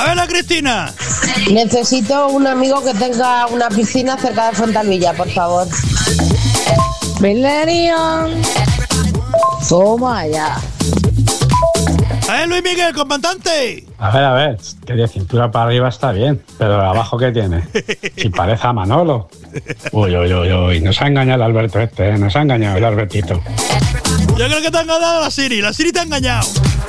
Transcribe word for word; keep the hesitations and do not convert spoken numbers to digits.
A ver, la Cristina. Necesito un amigo que tenga una piscina cerca de Fontalvilla, por favor. Milenio. Toma ya. A ver, Luis Miguel, comandante. A ver, a ver, que de cintura para arriba está bien, pero de abajo, ¿qué tiene? Si parece a Manolo. Uy, uy, uy, uy, nos ha engañado el Alberto este, ¿eh? Nos ha engañado el Albertito. Yo creo que te ha engañado la Siri, la Siri te ha engañado.